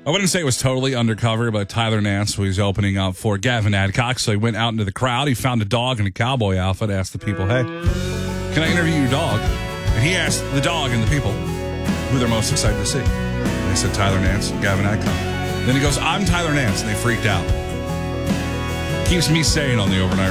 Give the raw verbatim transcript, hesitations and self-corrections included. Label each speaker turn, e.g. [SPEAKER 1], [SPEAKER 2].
[SPEAKER 1] I wouldn't say it was totally undercover, but Tyler Nance was opening up for Gavin Adcock, so he went out into the crowd. He found a dog in a cowboy outfit, asked the people, hey, can I interview your dog? And he asked the dog and the people who they're most excited to see. And they said Tyler Nance and Gavin Adcock. Then he goes, I'm Tyler Nance, and they freaked out. Keeps me sane on the overnight